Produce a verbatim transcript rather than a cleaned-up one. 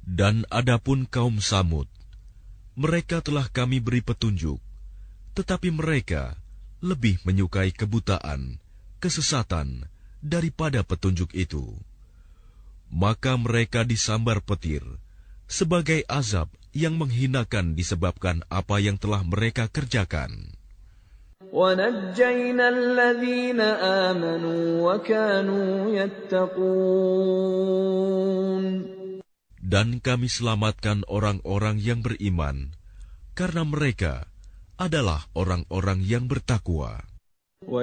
Dan adapun kaum Samud, mereka telah kami beri petunjuk, tetapi mereka lebih menyukai kebutaan, kesesatan, daripada petunjuk itu. Maka mereka disambar petir, sebagai azab yang menghinakan disebabkan apa yang telah mereka kerjakan. وَنَجَّيْنَا الَّذِينَ آمَنُوا وَكَانُوا يَتَّقُونَ Dan kami selamatkan orang-orang yang beriman, karena mereka adalah orang-orang yang bertakwa.